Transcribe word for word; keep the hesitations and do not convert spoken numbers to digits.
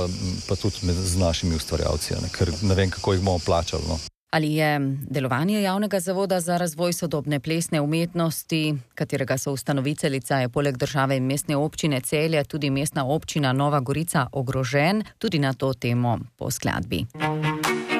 Pa tudi med, z našimi ustvarjalci, ne? Ker ne vem, kako jih bomo plačali. No? Ali je delovanje javnega zavoda za razvoj sodobne plesne umetnosti, katerega so ustanoviteljica je poleg države in mestne občine Celje tudi mestna občina Nova Gorica, ogrožen, tudi na to temo po skladbi.